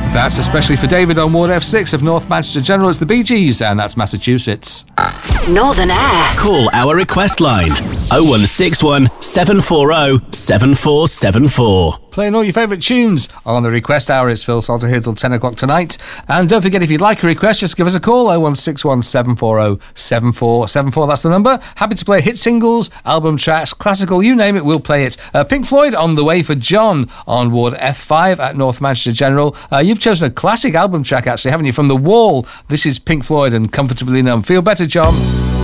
That's especially for David on Ward F6 of North Manchester General. It's the Bee Gees, and that's Massachusetts. Northern Air. Call our request line 0161 740 7474. Playing all your favourite tunes on the request hour. It's Phil Salter here till 10 o'clock tonight. And don't forget, if you'd like a request, just give us a call, 0161 740 7474. That's the number. Happy to play hit singles, album tracks, classical, you name it, we'll play it. Pink Floyd on the way for John on Ward F5 at North Manchester General. You've chosen a classic album track, actually, haven't you? From The Wall. This is Pink Floyd and Comfortably Numb. Feel better, John.